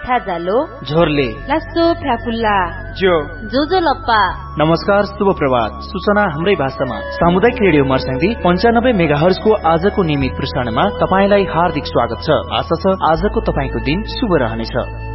ठ्याठ्ठा जालो झोरले लासो फ्याफुल्ला जो लप्पा। नमस्कार, शुभ प्रभात। सूचना हाम्रै भाषामा सामुदायिक रेडियो मर्स्याङ्दी 95 मेगाहर्ज को आजको नियमित प्रसारणमा तपाईलाई हार्दिक स्वागत छ। आशा छ आजको तपाईको दिन शुभ रहनेछ।